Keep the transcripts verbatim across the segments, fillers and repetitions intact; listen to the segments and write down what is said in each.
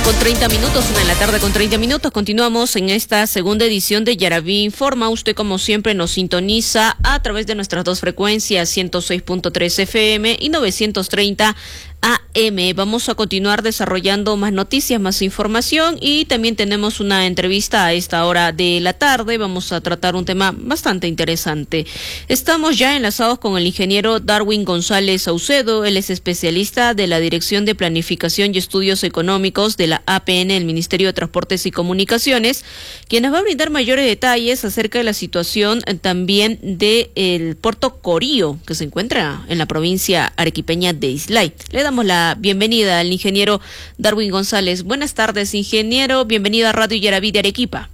Con treinta minutos, una de la tarde con treinta minutos, continuamos en esta segunda edición de Yaraví Informa. Usted, como siempre, nos sintoniza a través de nuestras dos frecuencias, ciento seis punto tres F M y novecientos treinta A M. Vamos a continuar desarrollando más noticias, más información, y también tenemos una entrevista a esta hora de la tarde. Vamos a tratar un tema bastante interesante. Estamos ya enlazados con el ingeniero Darwin González Saucedo. Él es especialista de la Dirección de Planificación y Estudios Económicos de la A P N, el Ministerio de Transportes y Comunicaciones, quien nos va a brindar mayores detalles acerca de la situación también del puerto Corío, que se encuentra en la provincia arequipeña de Islay. Le damos la bienvenida al ingeniero Darwin González. Buenas tardes, ingeniero. Bienvenido a Radio Yaraví de Arequipa.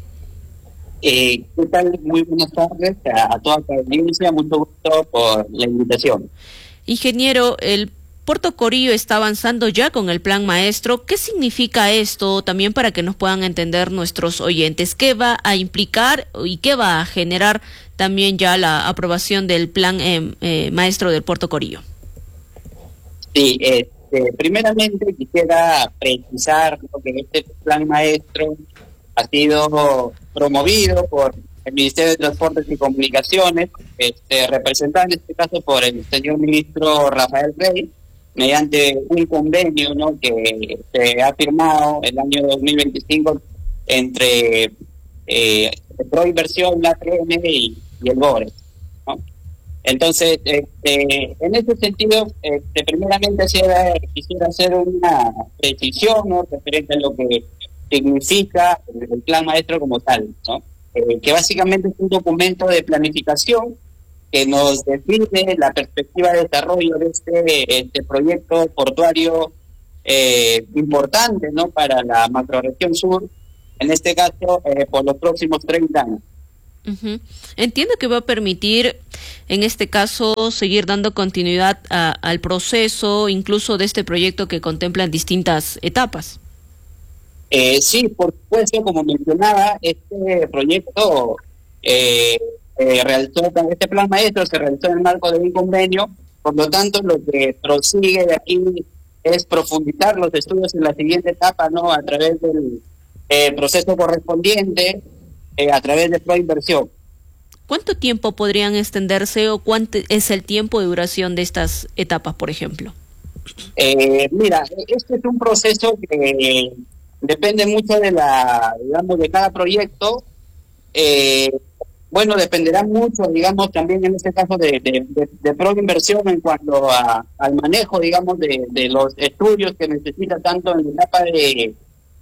Eh, ¿Qué tal? Muy buenas tardes a, a toda la audiencia. Mucho gusto por la invitación. Ingeniero, el Puerto Corío está avanzando ya con el plan maestro. ¿Qué significa esto también para que nos puedan entender nuestros oyentes? ¿Qué va a implicar y qué va a generar también ya la aprobación del plan eh, eh, maestro del Puerto Corío? Sí, este, primeramente quisiera precisar que este plan maestro ha sido promovido por el Ministerio de Transportes y Comunicaciones, este, representado en este caso por el señor ministro Rafael Rey, mediante un convenio, ¿no?, que se ha firmado el año dos mil veinticinco entre eh, Proinversión, la A P N y, y el BORES, ¿no? Entonces, este, en ese sentido, este, primeramente quisiera, quisiera hacer una precisión, ¿no?, referente a lo que significa el, el plan maestro como tal, ¿no? Eh, que básicamente es un documento de planificación que nos define la perspectiva de desarrollo de este, este proyecto portuario eh, importante, ¿no?, para la macrorregión sur, en este caso, eh, por los próximos treinta años. Uh-huh. Entiendo que va a permitir, en este caso, seguir dando continuidad a, al proceso, incluso de este proyecto que contempla distintas etapas. Eh, sí, por supuesto, como mencionaba, este proyecto eh, eh, realizó, este plan maestro se realizó en el marco de un convenio, por lo tanto, lo que prosigue de aquí es profundizar los estudios en la siguiente etapa, ¿no?, a través del eh, proceso correspondiente, eh, a través de Proinversión. ¿Cuánto tiempo podrían extenderse o cuánto es el tiempo de duración de estas etapas, por ejemplo? Eh, mira, este es un proceso que depende mucho de la, digamos, de cada proyecto. Eh, bueno, dependerá mucho, digamos, también en este caso de, de, de, de Proinversión en cuanto a, al manejo, digamos, de, de los estudios que necesita tanto en la etapa de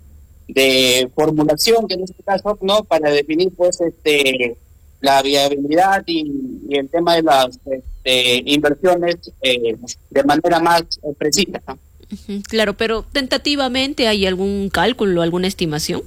de formulación, que en este caso, ¿no?, para definir, pues, este la viabilidad y, y el tema de las este, inversiones eh, de manera más eh, precisa, ¿no? Uh-huh, claro, pero tentativamente, ¿hay algún cálculo, alguna estimación?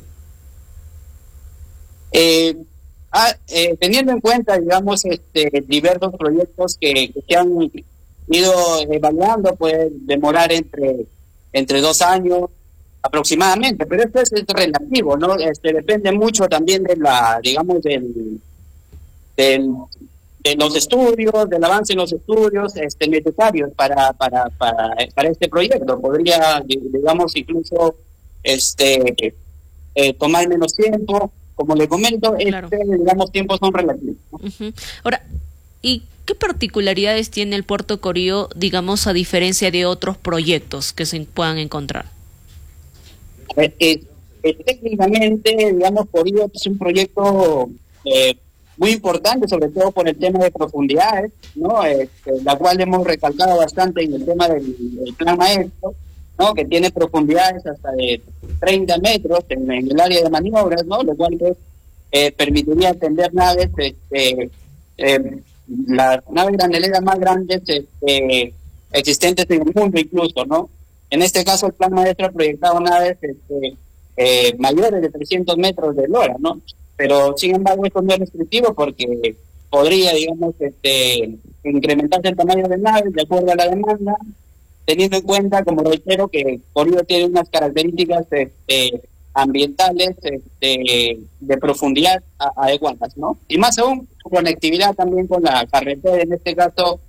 Eh, ah, eh, teniendo en cuenta, digamos, este diversos proyectos que, que se han ido evaluando, puede demorar entre, entre dos años aproximadamente, pero esto es, es relativo, ¿no? Este depende mucho también de la, digamos, del, del de los estudios, del avance en los estudios este necesarios para para para para este proyecto. Podría, digamos, incluso este eh, tomar menos tiempo, como le comento, claro. Este, digamos, tiempos son relativos, ¿no? Uh-huh. Ahora, ¿y qué particularidades tiene el Puerto Corío, digamos, a diferencia de otros proyectos que se puedan encontrar? Eh, eh, eh, técnicamente, digamos, Corío es un proyecto eh, muy importante, sobre todo por el tema de profundidades, ¿no? Este, la cual hemos recalcado bastante en el tema del, del plan maestro, ¿no?, que tiene profundidades hasta de treinta metros en, en el área de maniobras, ¿no?, lo cual pues, eh, permitiría atender naves, este, eh, las naves graneleras más grandes este, existentes en el mundo incluso, ¿no? En este caso, el plan maestro ha proyectado naves este, eh, mayores de trescientos metros de lora, ¿no? Pero, sin embargo, esto no es restrictivo porque podría, digamos, este, incrementarse el tamaño de naves de acuerdo a la demanda, teniendo en cuenta, como reitero, que Corío tiene unas características este, ambientales este, de profundidad a, adecuadas, ¿no? Y más aún, conectividad también con la carretera, en este caso,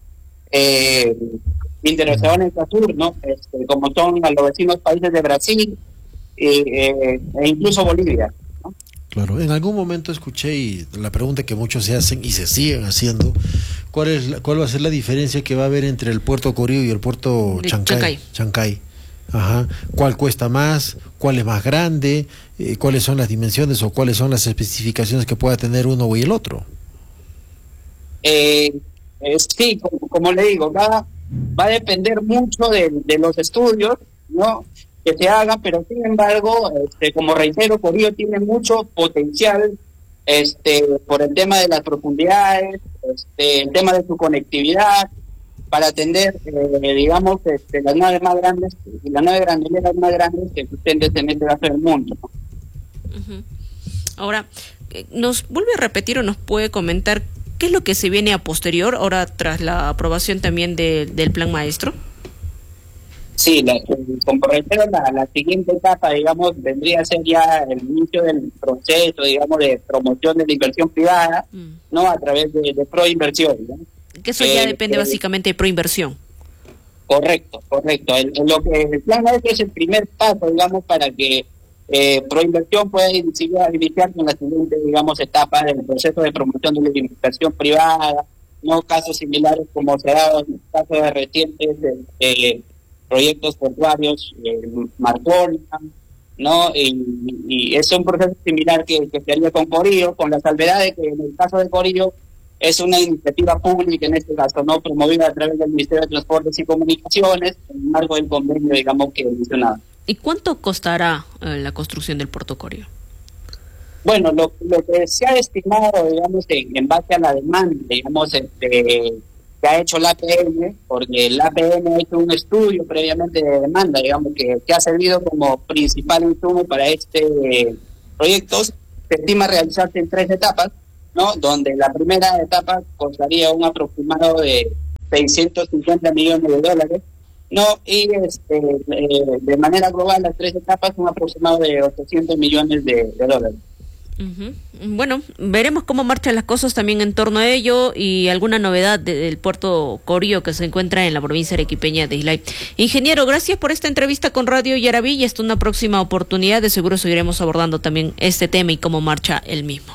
eh, Interoceánica Sur, ¿no? Este, como son a los vecinos países de Brasil, eh, eh, e incluso Bolivia, ¿no? Claro, en algún momento escuché y la pregunta que muchos se hacen y se siguen haciendo, ¿cuál es la, cuál va a ser la diferencia que va a haber entre el puerto Corío y el puerto De Chancay? Chancay. Chancay. Ajá. ¿Cuál cuesta más? ¿Cuál es más grande? Eh, ¿Cuáles son las dimensiones o cuáles son las especificaciones que pueda tener uno y el otro? Eh, eh, sí, como, como le digo, va, va a depender mucho de, de los estudios, ¿no?, que se hagan, pero sin embargo, este, como reitero, Corío tiene mucho potencial, este, por el tema de las profundidades, este, el tema de su conectividad, para atender, eh, digamos, este, las naves más grandes, y las naves graneleras más grandes que existen en este caso del mundo, ¿no? Uh-huh. Ahora, ¿nos vuelve a repetir o nos puede comentar qué es lo que se viene a posterior, ahora tras la aprobación también de, del plan maestro? Sí, la, como reitero, la, la siguiente etapa, digamos, vendría a ser ya el inicio del proceso, digamos, de promoción de la inversión privada, mm. ¿no?, a través de, de Proinversión, ¿no? Que eso ya eh, depende eh, básicamente de Proinversión. Correcto, correcto. El, el, lo que el plan es el primer paso, digamos, para que eh, Proinversión pueda iniciar, iniciar con la siguiente, digamos, etapa del proceso de promoción de la inversión privada, no casos similares como se ha dado en casos de recientes de, de proyectos portuarios, eh, Marcona, ¿no? Y, y es un proceso similar que, que se haría con Corío, con la salvedad de que en el caso de Corío es una iniciativa pública, en este caso, ¿no?, promovida a través del Ministerio de Transportes y Comunicaciones, en el marco del convenio, digamos, que mencionaba. ¿Y cuánto costará eh, la construcción del Puerto Corío? Bueno, lo, lo que se ha estimado, digamos, en, en base a la demanda, digamos, este, que ha hecho la A P N, porque la A P N ha hecho un estudio previamente de demanda, digamos, que, que ha servido como principal insumo para este eh, proyecto. Se estima realizarse en tres etapas, ¿no?, donde la primera etapa costaría un aproximado de seiscientos cincuenta millones de dólares, ¿no?, y este, eh, de manera global las tres etapas un aproximado de ochocientos millones de, de dólares. Uh-huh. Bueno, veremos cómo marchan las cosas también en torno a ello y alguna novedad de, del puerto Corío que se encuentra en la provincia arequipeña de Islay. Ingeniero, gracias por esta entrevista con Radio Yaraví y hasta una próxima oportunidad. De seguro seguiremos abordando también este tema y cómo marcha el mismo.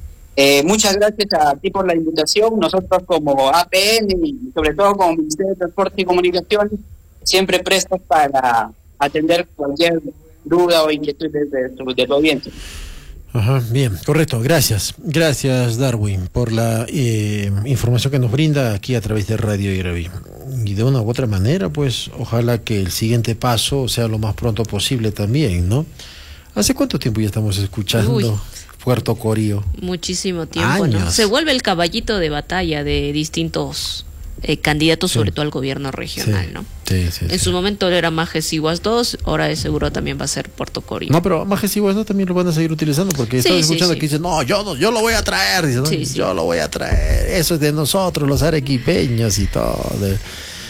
Eh, muchas gracias a ti por la invitación. Nosotros como A P N y sobre todo como Ministerio de Transporte y Comunicaciones siempre prestos para atender cualquier duda o inquietud de, de, de tu audiencia. Ajá, bien, correcto, gracias. Gracias, Darwin, por la eh, información que nos brinda aquí a través de Radio Yaraví. Y de una u otra manera, pues, ojalá que el siguiente paso sea lo más pronto posible también, ¿no? ¿Hace cuánto tiempo ya estamos escuchando Uy. Puerto Corío? Muchísimo tiempo, ¿no? Se vuelve el caballito de batalla de distintos eh, candidatos, sí, sobre todo al gobierno regional, sí, ¿no? Sí, sí, en sí. su momento era Majes Iguas dos, ahora de seguro también va a ser Puerto Corío. No, pero Majes Iguas dos también lo van a seguir utilizando porque sí, estoy escuchando sí, sí. que dicen, no, yo no, yo lo voy a traer, dice, ¿no? sí, sí. yo lo voy a traer, eso es de nosotros, los arequipeños y todo. De...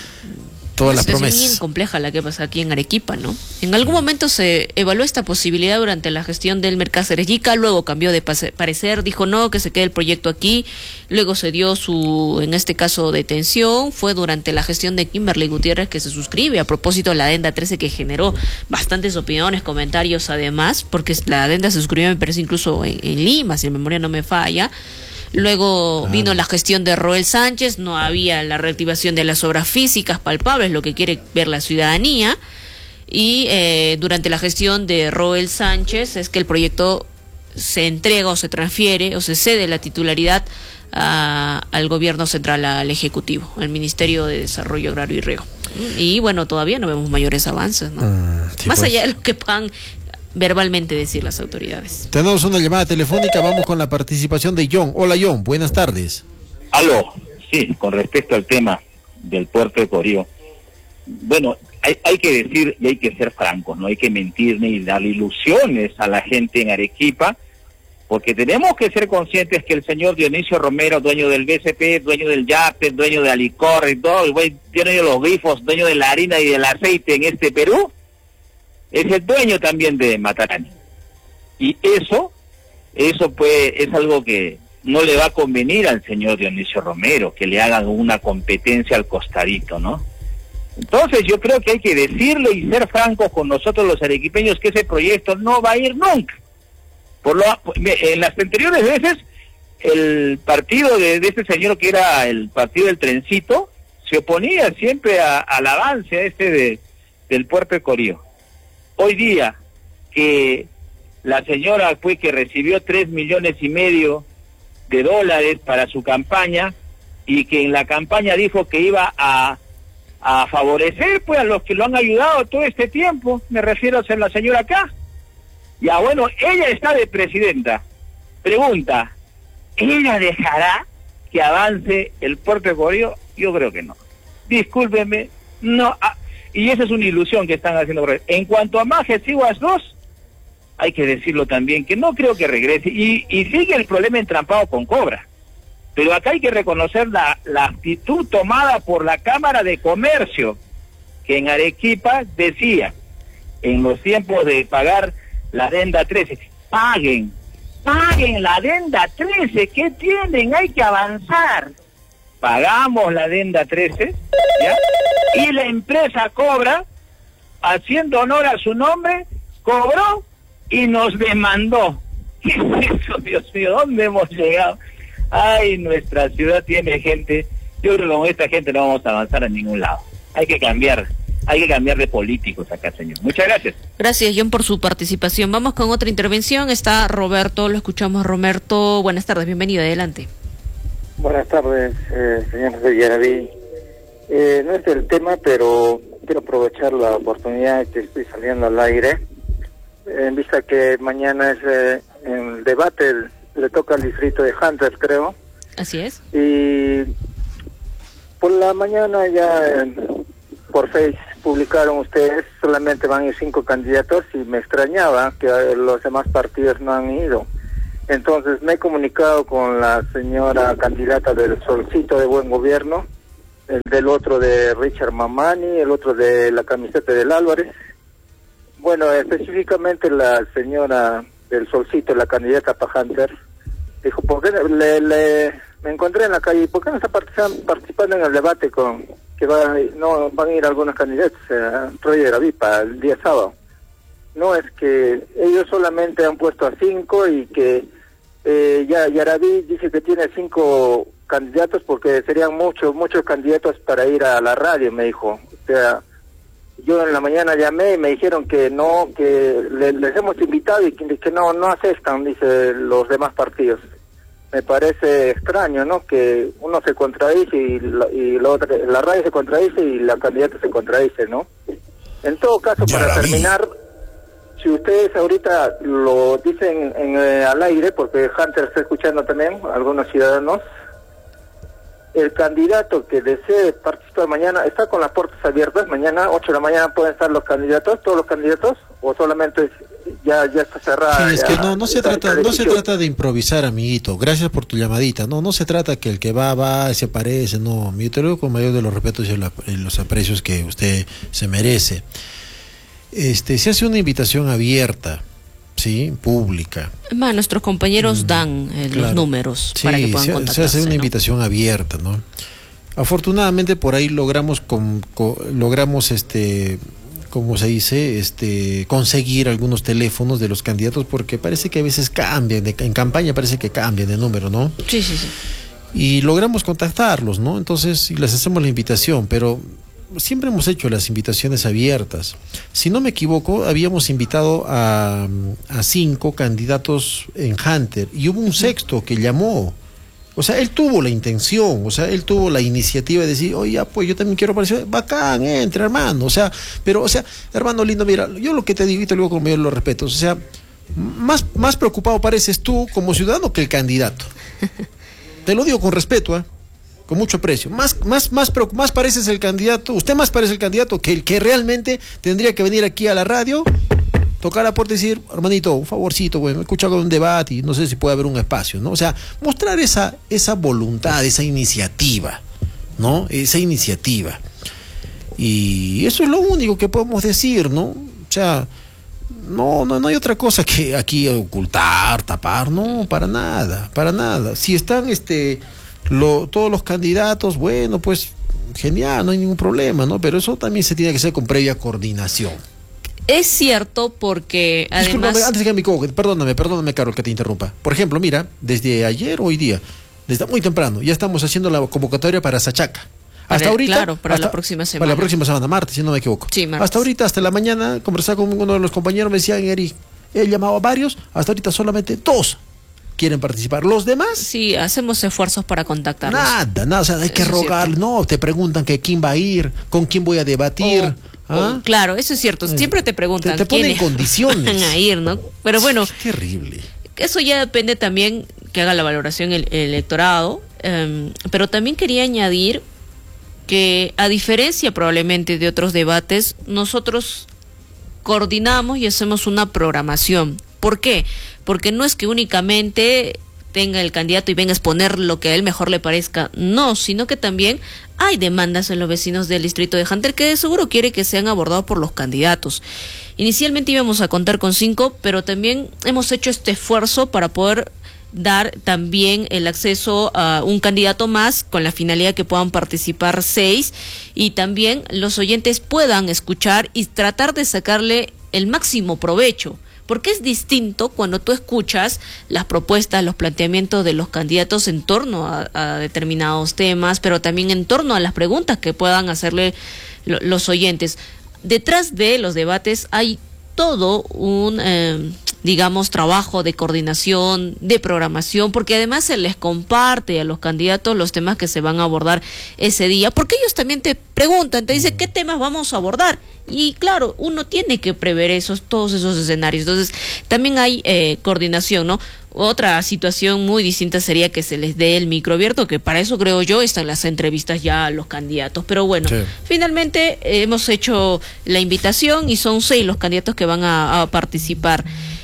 todas las promesas. Es una situación bien compleja la que pasa aquí en Arequipa, ¿no? En algún momento se evaluó esta posibilidad durante la gestión del Mercáceres Yica, luego cambió de parecer, dijo no, que se quede el proyecto aquí, luego se dio su, en este caso, detención, fue durante la gestión de Kimberly Gutiérrez que se suscribe a propósito de la adenda trece que generó bastantes opiniones, comentarios además, porque la adenda se suscribió, me parece, incluso en, en Lima, si la memoria no me falla. Luego claro. vino la gestión de Roel Sánchez, no había la reactivación de las obras físicas palpables, lo que quiere ver la ciudadanía, y eh, durante la gestión de Roel Sánchez es que el proyecto se entrega o se transfiere o se cede la titularidad a, al gobierno central, al Ejecutivo, al Ministerio de Desarrollo Agrario y Riego. Y bueno, todavía no vemos mayores avances, ¿no? Mm, sí, Más pues. allá de lo que puedan verbalmente decir las autoridades. Tenemos una llamada telefónica, vamos con la participación de John. Hola John, buenas tardes. Aló, sí, con respecto al tema del puerto de Corío. Bueno, hay, hay que decir y hay que ser francos, no hay que mentir ni darle ilusiones a la gente en Arequipa, porque tenemos que ser conscientes que el señor Dionisio Romero, dueño del B C P, dueño del YAPE, dueño de Alicor y todo, el güey, dueño de los grifos, dueño de la harina y del aceite en este Perú, es el dueño también de Matarani. Y eso, eso pues es algo que no le va a convenir al señor Dionisio Romero, que le hagan una competencia al costarito, ¿no? Entonces yo creo que hay que decirle y ser francos con nosotros los arequipeños que ese proyecto no va a ir nunca. Por lo, en las anteriores veces, el partido de, de este señor que era el partido del trencito, se oponía siempre a, al avance a este de, del puerto de Corío. Hoy día, que la señora fue que recibió tres millones y medio de dólares para su campaña, y que en la campaña dijo que iba a, a favorecer pues a los que lo han ayudado todo este tiempo, me refiero a ser la señora acá. Ya bueno, ella está de presidenta. Pregunta, ¿ella dejará que avance el puerto de Corío? Yo creo que no. Discúlpenme, no. Ah, y esa es una ilusión que están haciendo. En cuanto a Majes Siguas dos, hay que decirlo también, que no creo que regrese. Y, y sigue el problema entrampado con Cobra. Pero acá hay que reconocer la, la actitud tomada por la Cámara de Comercio, que en Arequipa decía, en los tiempos de pagar la adenda trece, paguen, paguen la adenda trece, ¿qué tienen? Hay que avanzar. Pagamos la adenda trece, ¿ya? Y la empresa Cobra, haciendo honor a su nombre, cobró y nos demandó. ¿Qué es eso, Dios mío? ¿Dónde hemos llegado? Ay, nuestra ciudad tiene gente. Yo creo que con esta gente no vamos a avanzar a ningún lado. Hay que cambiar. Hay que cambiar de políticos acá, señor. Muchas gracias. Gracias, John, por su participación. Vamos con otra intervención. Está Roberto, lo escuchamos. Roberto, buenas tardes, bienvenido, adelante. Buenas tardes, eh, señor de Yaraví. Eh, no es el tema, pero quiero aprovechar la oportunidad que estoy saliendo al aire, en vista que mañana es eh, el debate, el, le toca al distrito de Hunter, creo. Así es. Y por la mañana ya eh, por Face publicaron ustedes, solamente van a ir cinco candidatos y me extrañaba que los demás partidos no han ido. Entonces me he comunicado con la señora candidata del Solcito de Buen Gobierno, el del otro de Richard Mamani, el otro de la camiseta del Álvarez. Bueno, específicamente la señora del Solcito, la candidata para Hunter, dijo, ¿por qué le, le, me encontré en la calle? ¿Por qué no está participando, participando en el debate con que va, no van a ir algunos candidatos a Roy de Gravipa el día sábado? No, es que ellos solamente han puesto a cinco y que eh, ya Yaraví dice que tiene cinco candidatos porque serían muchos, muchos candidatos para ir a la radio, me dijo. O sea, yo en la mañana llamé y me dijeron que no, que le, les hemos invitado y que, que no, no aceptan, dice, los demás partidos. Me parece extraño, ¿no? Que uno se contradice y la, y la otra, la radio se contradice y la candidata se contradice, ¿no? En todo caso, para terminar, si ustedes ahorita lo dicen en, eh, al aire, porque Hunter está escuchando también, algunos ciudadanos, el candidato que desee participar mañana está con las puertas abiertas. Mañana, ocho de la mañana, pueden estar los candidatos, todos los candidatos, o solamente ya ya está cerrada. Sí, es ya, que no no se trata no se decisión. trata de improvisar, amiguito. Gracias por tu llamadita. No no se trata que el que va va se aparece. No, yo te lo digo con mayor de los respetos y los aprecios que usted se merece. Este se hace una invitación abierta, sí, pública. Más, nuestros compañeros mm, dan eh, claro. los números sí, para que puedan se, contactarse. se hace una ¿no? invitación abierta, ¿no? Afortunadamente por ahí logramos con, con, logramos este como se dice, este conseguir algunos teléfonos de los candidatos, porque parece que a veces cambian, de, en campaña parece que cambian de número, ¿no? Sí, sí, sí. Y logramos contactarlos, ¿no? Entonces les hacemos la invitación, pero siempre hemos hecho las invitaciones abiertas. Si no me equivoco, habíamos invitado a, a cinco candidatos en Hunter y hubo un sexto que llamó. O sea, él tuvo la intención, o sea, él tuvo la iniciativa de decir, oye, pues yo también quiero aparecer, bacán, entre hermano, o sea, pero, o sea, hermano lindo, mira, yo lo que te digo y te lo digo con mayor los respetos, o sea, más, más preocupado pareces tú como ciudadano que el candidato. Te lo digo con respeto, ¿eh? Con mucho aprecio. Más, más, más, más pareces el candidato, usted más parece el candidato que el que realmente tendría que venir aquí a la radio, tocar la puerta y decir, hermanito, un favorcito, bueno, he escuchado un debate y no sé si puede haber un espacio, ¿no? O sea, mostrar esa, esa voluntad, esa iniciativa, ¿no? Esa iniciativa. Y eso es lo único que podemos decir, ¿no? O sea, no, no, no hay otra cosa que aquí ocultar, tapar, no, para nada, para nada. Si están, este, lo, todos los candidatos, bueno, pues genial, no hay ningún problema, ¿no? Pero eso también se tiene que hacer con previa coordinación. Es cierto, porque además... Discúlpame, antes de que me equivoque, perdóname, perdóname, Carol, que te interrumpa. Por ejemplo, mira, desde ayer, hoy día, desde muy temprano, ya estamos haciendo la convocatoria para Sachaca. Hasta para, ahorita... Claro, para hasta, la próxima semana. Para la próxima semana, martes, si no me equivoco. Sí, martes. Hasta ahorita, hasta la mañana, conversaba con uno de los compañeros, me decían, Eric, he llamado a varios, hasta ahorita solamente dos quieren participar. ¿Los demás? Sí, hacemos esfuerzos para contactarlos. Nada, nada, o sea, hay que Eso rogar, no, te preguntan que quién va a ir, con quién voy a debatir. O, ¿Ah? o, claro, eso es cierto, siempre te preguntan Te, te ponen quiénes condiciones. van a ir, ¿no? Pero bueno, es terrible. Eso ya depende también que haga la valoración el, el electorado, um, pero también quería añadir que, a diferencia probablemente de otros debates, nosotros coordinamos y hacemos una programación. ¿Por qué? Porque no es que únicamente tenga el candidato y venga a exponer lo que a él mejor le parezca, no, sino que también hay demandas en los vecinos del distrito de Hunter que de seguro quiere que sean abordados por los candidatos. Inicialmente íbamos a contar con cinco, pero también hemos hecho este esfuerzo para poder dar también el acceso a un candidato más, con la finalidad que puedan participar seis, y también los oyentes puedan escuchar y tratar de sacarle el máximo provecho. Porque es distinto cuando tú escuchas las propuestas, los planteamientos de los candidatos en torno a, a determinados temas, pero también en torno a las preguntas que puedan hacerle lo, los oyentes. Detrás de los debates hay todo un, eh, digamos, trabajo de coordinación, de programación, porque además se les comparte a los candidatos los temas que se van a abordar ese día, porque ellos también te preguntan, te dicen qué temas vamos a abordar, y claro, uno tiene que prever esos, todos esos escenarios. Entonces también hay eh, coordinación, ¿no? Otra situación muy distinta sería que se les dé el micro abierto, que para eso creo yo están las entrevistas ya a los candidatos. Pero bueno, sí. Finalmente eh, hemos hecho la invitación y son seis los candidatos que van a, a participar.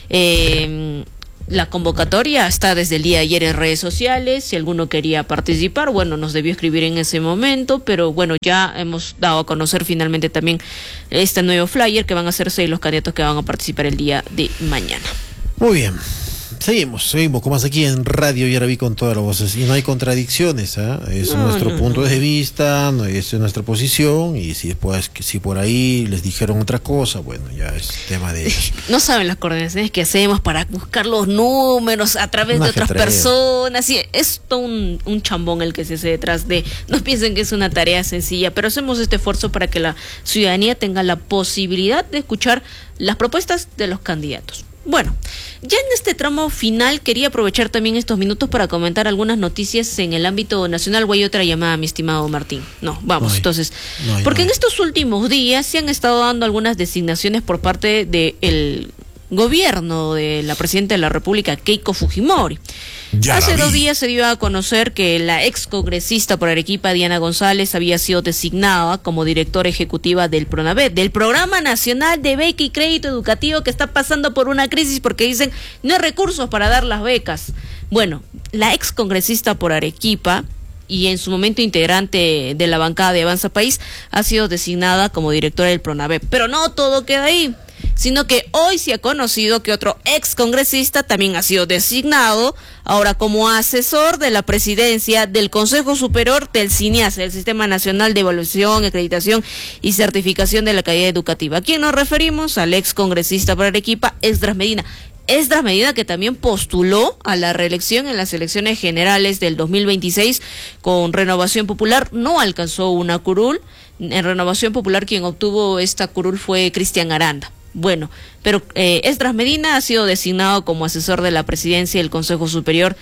Eh, la convocatoria está desde el día de ayer en redes sociales. Si alguno quería participar, bueno, nos debió escribir en ese momento, pero bueno, ya hemos dado a conocer finalmente también este nuevo flyer, que van a ser seis los candidatos que van a participar el día de mañana. Muy bien. Seguimos, seguimos, como más aquí en Radio Yaraví con todas las voces, y no hay contradicciones, ¿eh? Es no, nuestro no, punto no. de vista, no es nuestra posición, y si después, si por ahí les dijeron otra cosa, bueno, ya es tema de ellos. No saben las coordinaciones que hacemos para buscar los números a través no de otras personas, y es todo un, un chambón el que se hace detrás de, no piensen que es una tarea sencilla, pero hacemos este esfuerzo para que la ciudadanía tenga la posibilidad de escuchar las propuestas de los candidatos. Bueno, ya en este tramo final quería aprovechar también estos minutos para comentar algunas noticias en el ámbito nacional. ¿O hay otra llamada, mi estimado Martín? No, vamos, no hay, entonces. No hay, porque no hay. En estos últimos días se han estado dando algunas designaciones por parte del gobierno de la presidenta de la República, Keiko Fujimori. Ya Hace dos días se dio a conocer que la ex congresista por Arequipa, Diana González, había sido designada como directora ejecutiva del PRONAVEC, del Programa Nacional de Beca y Crédito Educativo, que está pasando por una crisis porque dicen no hay recursos para dar las becas. Bueno, la ex congresista por Arequipa y en su momento integrante de la bancada de Avanza País ha sido designada como directora del PRONAVEC. Pero no todo queda ahí, sino que hoy se ha conocido que otro ex congresista también ha sido designado ahora como asesor de la presidencia del Consejo Superior del SINIACE, el Sistema Nacional de Evaluación, Acreditación y Certificación de la Calidad Educativa. ¿A quién nos referimos? Al ex congresista por Arequipa, Esdras Medina. Esdras Medina, que también postuló a la reelección en las elecciones generales del dos mil veintiséis con Renovación Popular, no alcanzó una curul. En Renovación Popular quien obtuvo esta curul fue Cristian Aranda. Bueno, pero eh, Esdras Medina ha sido designado como asesor de la presidencia del Consejo Superior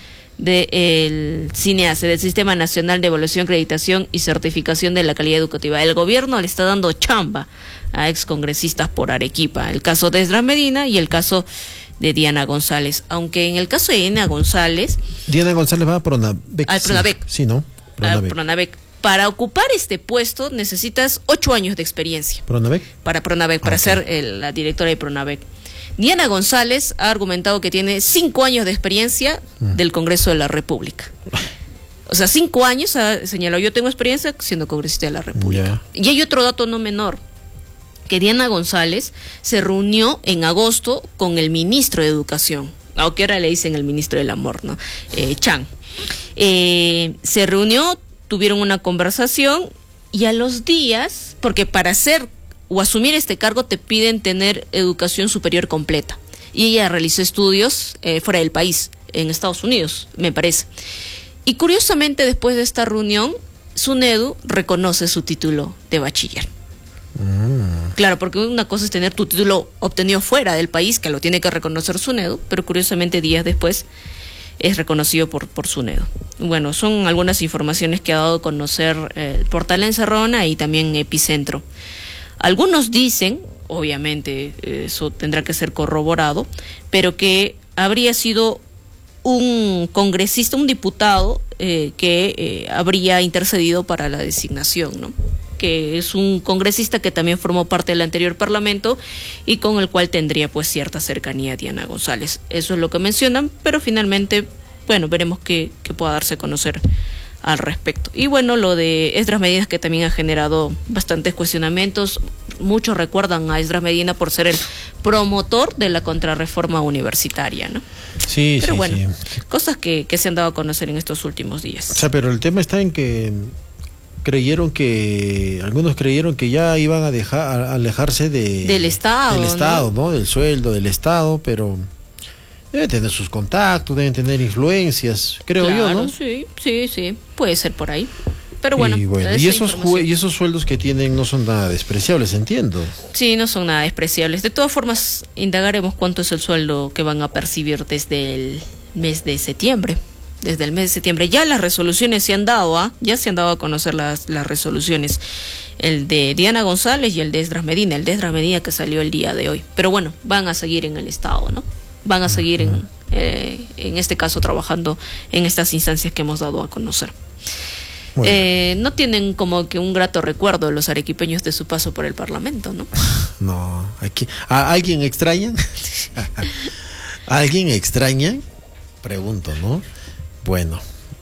del SINIACE, del Sistema Nacional de Evaluación, Acreditación y Certificación de la Calidad Educativa. El gobierno le está dando chamba a excongresistas por Arequipa, el caso de Esdras Medina y el caso de Diana González, aunque en el caso de Diana González... Diana González va a Pronavec. Al Pronavec. Sí, sí, ¿no? Pronavec. A Pronavec. Para ocupar este puesto necesitas ocho años de experiencia. ¿Pronavec? Para Pronavec, para okay. ser el, la directora de Pronavec. Diana González ha argumentado que tiene cinco años de experiencia mm. del Congreso de la República. O sea, cinco años, ha señalado, yo tengo experiencia siendo congresista de la República. Yeah. Y hay otro dato no menor, que Diana González se reunió en agosto con el ministro de Educación, aunque ahora le dicen el ministro del Amor, ¿no? Eh, Chan. Eh, se reunió, tuvieron una conversación y a los días, porque para hacer o asumir este cargo te piden tener educación superior completa. Y ella realizó estudios eh, fuera del país, en Estados Unidos, me parece. Y curiosamente, después de esta reunión, SUNEDU reconoce su título de bachiller. Mm. Claro, porque una cosa es tener tu título obtenido fuera del país, que lo tiene que reconocer SUNEDU, pero curiosamente días después es reconocido por, por SUNEDU. Bueno, son algunas informaciones que ha dado a conocer eh, el portal Encerrona y también Epicentro. Algunos dicen, obviamente eso tendrá que ser corroborado, pero que habría sido un congresista, un diputado eh, que eh, habría intercedido para la designación, ¿no? Que es un congresista que también formó parte del anterior parlamento y con el cual tendría pues cierta cercanía Diana González. Eso es lo que mencionan, pero finalmente, bueno, veremos qué, qué pueda darse a conocer al respecto. Y bueno, lo de Esdras Medina, que también ha generado bastantes cuestionamientos. Muchos recuerdan a Esdras Medina por ser el promotor de la contrarreforma universitaria, ¿no? Sí, pero sí, bueno, sí. Cosas que, que se han dado a conocer en estos últimos días. O sea, pero el tema está en que creyeron que, algunos creyeron que ya iban a dejar, a alejarse de, del Estado, del Estado, ¿no? ¿no? Del sueldo, del Estado, pero deben tener sus contactos, deben tener influencias, creo claro, yo, ¿no? Sí, sí, sí, puede ser por ahí. Pero bueno, y, bueno, y esos jue- y esos sueldos que tienen no son nada despreciables, entiendo. Sí, no son nada despreciables. De todas formas, indagaremos cuánto es el sueldo que van a percibir desde el mes de septiembre. Desde el mes de septiembre. Ya las resoluciones se han dado, ¿ah? ¿eh? Ya se han dado a conocer las, las resoluciones. El de Diana González y el de Esdras Medina. El de Esdras Medina que salió el día de hoy. Pero bueno, van a seguir en el Estado, ¿no? Van a seguir en, eh, en este caso trabajando en estas instancias que hemos dado a conocer. Bueno. Eh, no tienen como que un grato recuerdo los arequipeños de su paso por el Parlamento, ¿no? No, aquí, ¿a alguien extraña? ¿A alguien extraña? Pregunto, ¿no? Bueno,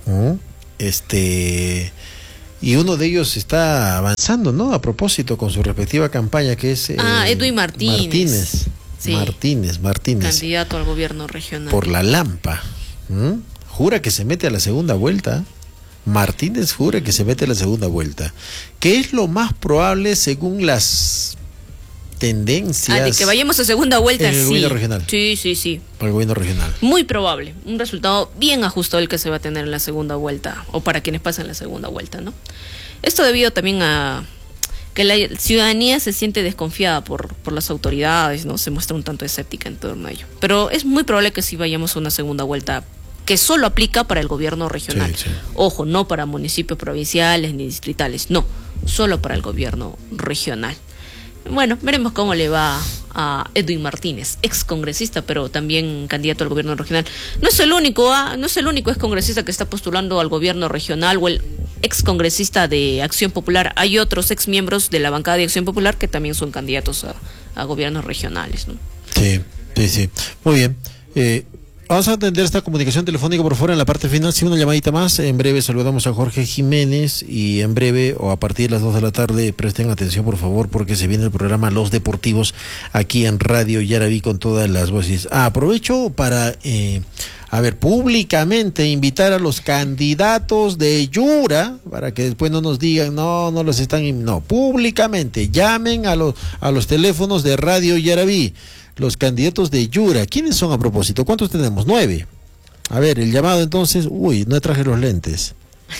este, y uno de ellos está avanzando, ¿no? A propósito, con su respectiva campaña, que es... Ah, eh, Edwin Martínez. Martínez, sí. Martínez, Martínez. Candidato al gobierno regional. Por la Lampa. ¿Mm? Jura que se mete a la segunda vuelta. Martínez jura que se mete a la segunda vuelta. ¿Qué es lo más probable según las tendencias? Ah, de que vayamos a segunda vuelta, en el sí. gobierno regional. Sí, sí, sí. Para el gobierno regional. Muy probable. Un resultado bien ajustado el que se va a tener en la segunda vuelta, o para quienes pasan la segunda vuelta, ¿no? Esto debido también a que la ciudadanía se siente desconfiada por, por las autoridades, ¿no? Se muestra un tanto escéptica en torno a ello. Pero es muy probable que sí vayamos a una segunda vuelta que solo aplica para el gobierno regional. Sí, sí. Ojo, no para municipios provinciales ni distritales, no, solo para el gobierno regional. Bueno, veremos cómo le va a Edwin Martínez, ex congresista, pero también candidato al gobierno regional. No es el único, ¿ah? no es el único ex congresista que está postulando al gobierno regional o el ex congresista de Acción Popular. Hay otros ex miembros de la bancada de Acción Popular que también son candidatos a, a gobiernos regionales, ¿no? Sí, sí, sí. Muy bien. Eh, Vamos a atender esta comunicación telefónica por fuera en la parte final. Si una llamadita más, en breve saludamos a Jorge Jiménez y en breve o a partir de las dos de la tarde presten atención por favor porque se viene el programa Los Deportivos aquí en Radio Yaraví con todas las voces. Ah, aprovecho para, eh, a ver, públicamente invitar a los candidatos de Yura para que después no nos digan, no, no los están, no, públicamente llamen a los, a los teléfonos de Radio Yaraví. Los candidatos de Yura, ¿quiénes son a propósito? ¿Cuántos tenemos? Nueve. A ver, el llamado entonces, uy, no traje los lentes.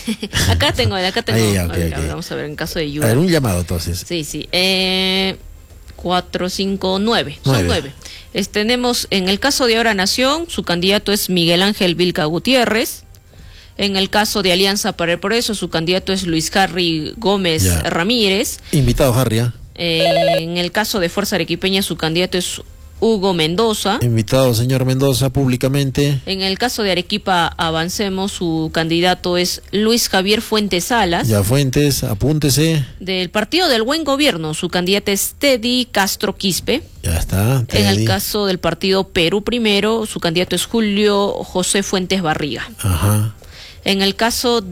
acá tengo, acá tengo. Ahí, okay, ver, okay. Vamos a ver en caso de Yura. A ver, un llamado entonces. Sí, sí. Eh, cuatro, cinco, nueve. Son nueve. Es, tenemos, en el caso de Ahora Nación, su candidato es Miguel Ángel Vilca Gutiérrez. En el caso de Alianza para el Progreso, su candidato es Luis Harry Gómez ya. Ramírez. Invitado Harry, ¿eh? Eh, en el caso de Fuerza Arequipeña, su candidato es Hugo Mendoza. Invitado señor Mendoza públicamente. En el caso de Arequipa Avancemos, su candidato es Luis Javier Fuentes Salas. Ya Fuentes, apúntese. Del Partido del Buen Gobierno, su candidata es Teddy Castro Quispe. Ya está. Teddy. En el caso del Partido Perú Primero, su candidato es Julio José Fuentes Barriga. Ajá. En el caso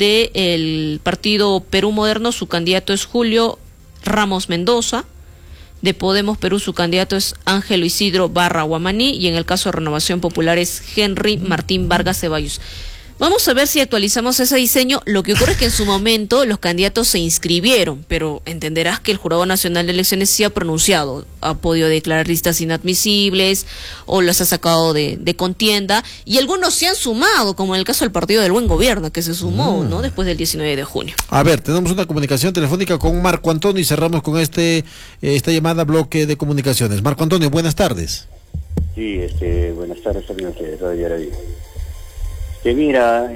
del Partido Perú Moderno, su candidato es Julio Ramos Mendoza. De Podemos Perú, su candidato es Ángelo Isidro Barra Guamaní, y en el caso de Renovación Popular es Henry Martín Vargas Ceballos. Vamos a ver si actualizamos ese diseño. Lo que ocurre es que en su momento los candidatos se inscribieron, pero entenderás que el Jurado Nacional de Elecciones sí ha pronunciado, ha podido declarar listas inadmisibles o las ha sacado de, de contienda, y algunos se han sumado, como en el caso del Partido del Buen Gobierno, que se sumó, mm. ¿no? Después del diecinueve de junio. A ver, tenemos una comunicación telefónica con Marco Antonio y cerramos con este esta llamada bloque de comunicaciones. Marco Antonio, buenas tardes. Sí, este, buenas tardes, amigos de Radio Yaraví. Que mira,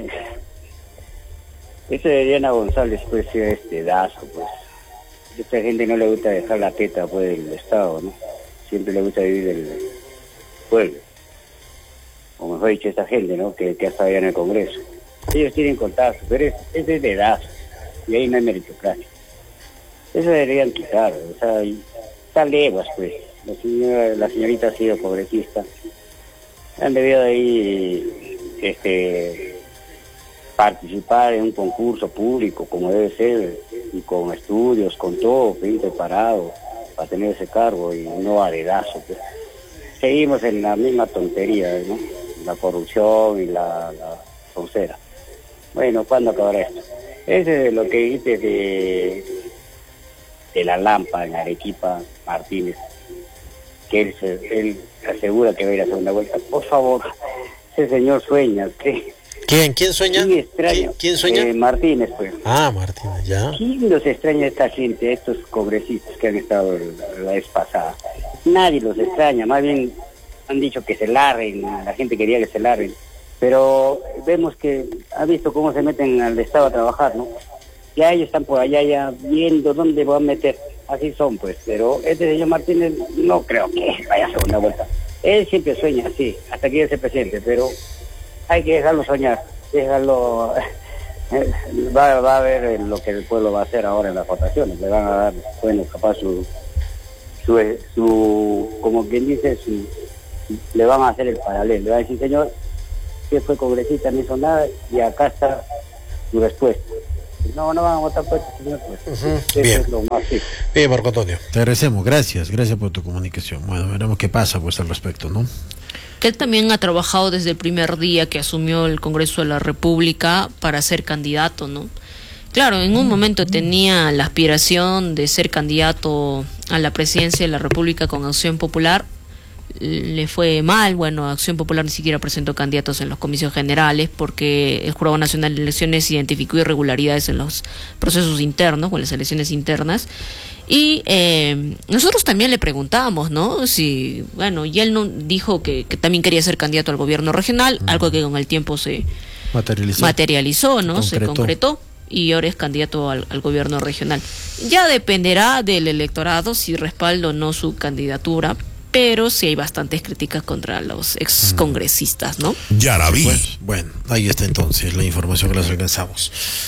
ese de Diana González pues es pedazo, pues. A esta gente no le gusta dejar la teta pues del Estado, ¿no? Siempre le gusta vivir del pueblo. O mejor dicho, esta gente, ¿no? Que, que ha estado allá en el Congreso. Ellos tienen contacto, pero es, es de pedazo. Y ahí no hay meritocracia. Eso deberían quitar, o sea, está leguas, pues. La señora, la señorita ha sido congresista. Han debido de ahí este participar en un concurso público como debe ser, y con estudios, con todo bien preparado para tener ese cargo y no a dedazo, pues. Seguimos en la misma tontería, ¿no? La corrupción y la, la soncera. Bueno, ¿cuándo acabará esto? Ese es lo que dijiste de, de la Lampa en Arequipa, Martínez, que él, se, él asegura que va a ir a hacer una vuelta. Por favor, ese señor sueña, ¿qué? ¿Quién? ¿Quién sueña? Sí, extraño. ¿Quién, ¿Quién sueña? Eh, Martínez, pues. Ah, Martínez, ya. ¿Quién los extraña a esta gente, a estos congresistas que han estado la vez pasada? Nadie los extraña, más bien han dicho que se larguen, la gente quería que se larguen, pero vemos que ha visto cómo se meten al Estado a trabajar, ¿no? Ya ellos están por allá ya viendo dónde van a meter, así son pues, pero este señor Martínez no creo que vaya a hacer una vuelta. Él siempre sueña así, hasta que llegue presidente, pero hay que dejarlo soñar, dejarlo, va, va a ver lo que el pueblo va a hacer ahora en las votaciones, le van a dar, bueno, capaz su, su, su como quien dice, su, le van a hacer el paralelo, le van a decir, señor, que fue congresista, no hizo nada, y acá está su respuesta. No, no van a votar por este señor, pues. Uh-huh. Eso Bien. Es lo más, sí. Bien, Marco Antonio. Te agradecemos, gracias, gracias por tu comunicación. Bueno, veremos qué pasa pues al respecto, ¿no? Él también ha trabajado desde el primer día que asumió el Congreso de la República para ser candidato, ¿no? Claro, en un momento tenía la aspiración de ser candidato a la presidencia de la República con Acción Popular. Le fue mal, bueno, Acción Popular ni siquiera presentó candidatos en los comicios generales porque el Jurado Nacional de Elecciones identificó irregularidades en los procesos internos, o en las elecciones internas. Y eh, nosotros también le preguntamos, ¿no? Si, bueno, y él no dijo que, que también quería ser candidato al gobierno regional, uh-huh. algo que con el tiempo se materializó, materializó ¿no? Se concretó. Se concretó y ahora es candidato al, al gobierno regional. Ya dependerá del electorado si respalda o no su candidatura, pero sí hay bastantes críticas contra los excongresistas, ¿no? Ya la vi. Pues, bueno, ahí está entonces la información que les alcanzamos.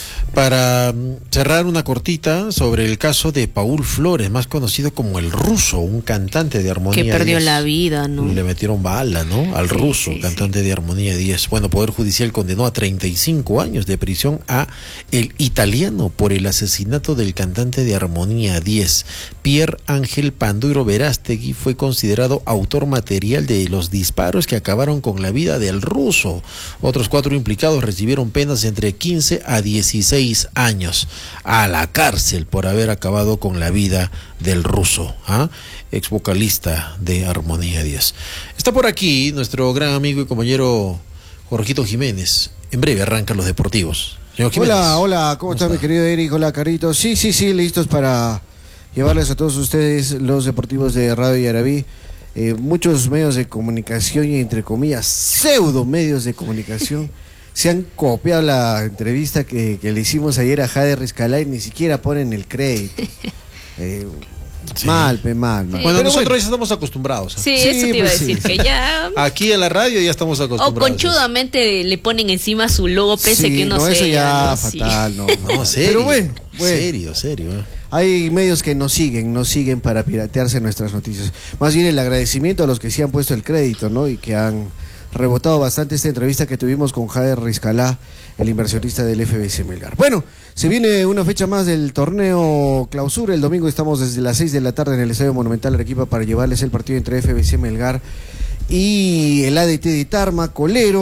Para cerrar una cortita sobre el caso de Paul Flores, más conocido como el Ruso, un cantante de Armonía que perdió diez. La vida, ¿no? Le metieron bala, ¿no? Al sí, Ruso, sí, cantante sí. de Armonía diez. Bueno, Poder Judicial condenó a treinta y cinco años de prisión a el italiano por el asesinato del cantante de Armonía diez. Pier Ángel Panduro Verástegui fue considerado autor material de los disparos que acabaron con la vida del Ruso. Otros cuatro implicados recibieron penas entre quince a dieciséis años a la cárcel por haber acabado con la vida del Ruso, ¿ah? Ex vocalista de Armonía diez. Está por aquí nuestro gran amigo y compañero Jorgito Jiménez. En breve arrancan los deportivos. Señor Jiménez. Hola, hola, ¿cómo, ¿cómo está, está mi querido Eric? Hola, Carito. Sí, sí, sí, listos para llevarles a todos ustedes los deportivos de Radio Yaraví. Eh, muchos medios de comunicación y entre comillas pseudo medios de comunicación se han copiado la entrevista que, que le hicimos ayer a Jade Rizkalá y ni siquiera ponen el crédito. Eh, sí. Mal, pe, mal, mal. Sí. Bueno, pero nosotros bueno. ya estamos acostumbrados. ¿eh? Sí, sí, eso te iba pues a decir, sí. que ya... Aquí en la radio ya estamos acostumbrados. O conchudamente le ponen encima su logo, pese sí, que no, no sé. Eso ya no, fatal, sí. no, no. No, serio. Pero bueno, bueno. Serio, serio. ¿eh? Hay medios que nos siguen, nos siguen para piratearse nuestras noticias. Más bien el agradecimiento a los que sí han puesto el crédito, ¿no? Y que han rebotado bastante esta entrevista que tuvimos con Jade Rizkalá, el inversionista del F B C Melgar. Bueno, se viene una fecha más del torneo Clausura. El domingo estamos desde las seis de la tarde en el Estadio Monumental Arequipa para llevarles el partido entre F B C Melgar y el A D T de Tarma, Colero.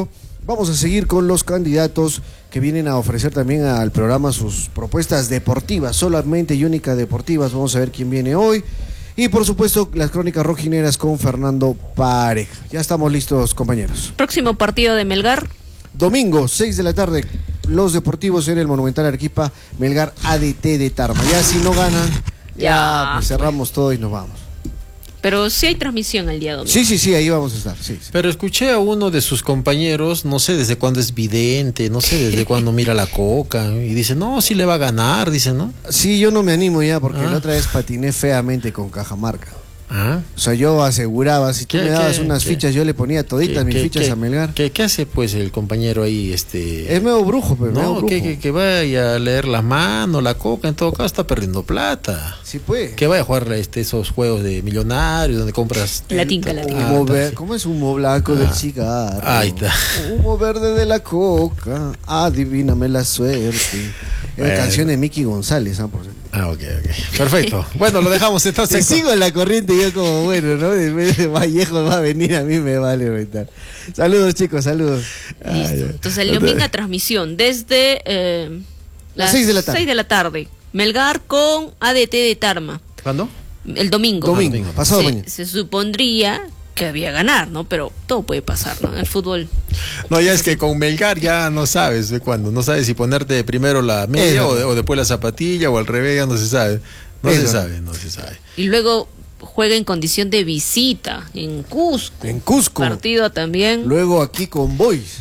Vamos a seguir con los candidatos que vienen a ofrecer también al programa sus propuestas deportivas, solamente y única deportivas. Vamos a ver quién viene hoy. Y por supuesto, las crónicas rojineras con Fernando Pareja. Ya estamos listos, compañeros. Próximo partido de Melgar. Domingo, seis de la tarde, los deportivos en el Monumental Arequipa, Melgar A D T de Tarma. Ya si no ganan, ya, ya pues cerramos todo y nos vamos. Pero sí hay transmisión el día domingo. Sí, sí, sí, ahí vamos a estar. Sí, sí. Pero escuché a uno de sus compañeros, no sé desde cuándo es vidente, no sé desde cuándo mira la coca, y dice, no, sí le va a ganar, dice, ¿no? Sí, yo no me animo ya, porque ah. la otra vez patiné feamente con Cajamarca. ¿Ah? O sea, yo aseguraba, si tú me dabas qué, unas qué, fichas, yo le ponía toditas mis qué, fichas qué, a Melgar. ¿qué, ¿Qué hace pues el compañero ahí? este Es medio brujo, pero no, medio brujo. Que, que, que vaya a leer las manos, la coca, en todo caso está perdiendo plata. Sí, pues. Que vaya a jugar este, esos juegos de millonarios donde compras... La tinca, la tinca. Humo ver, ¿cómo es humo blanco ah. del cigarro? Ahí está. Humo verde de la coca, adivíname la suerte. Es bueno. Canción de Miki González, ¿ah? Por Ah, ok, ok. Perfecto. Bueno, lo dejamos entonces. Si sigo en la corriente, yo como, bueno, ¿no? Vallejo va a venir, a mí me vale reventar. Saludos, chicos, saludos. Listo. Entonces, el domingo transmisión desde eh, las seis de la tarde. seis de la tarde. Melgar con A D T de Tarma. ¿Cuándo? El domingo. Domingo, domingo. Pasado se, mañana. Se supondría que había ganar, ¿no? Pero todo puede pasar, ¿no? En el fútbol. No, ya es que con Melgar ya no sabes de cuándo. No sabes si ponerte primero la media o, de, o después la zapatilla o al revés, ya no se sabe. No Eso. se sabe, no se sabe. Y luego juega en condición de visita en Cusco. En Cusco. Partido también. Luego aquí con Boys.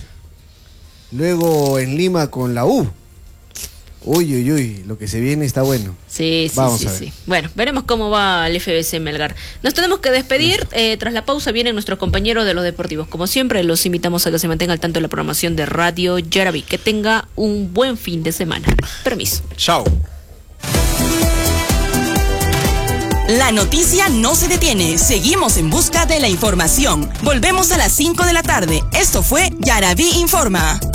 Luego en Lima con la U. Uy, uy, uy, lo que se viene está bueno. Sí, sí, Vamos sí, a ver. sí. Bueno, veremos cómo va el F B C Melgar. Nos tenemos que despedir. Eh, tras la pausa vienen nuestros compañeros de los deportivos. Como siempre, los invitamos a que se mantengan al tanto de la programación de Radio Yaraví. Que tenga un buen fin de semana. Permiso. Chao. La noticia no se detiene. Seguimos en busca de la información. Volvemos a las cinco de la tarde. Esto fue Yaraví Informa.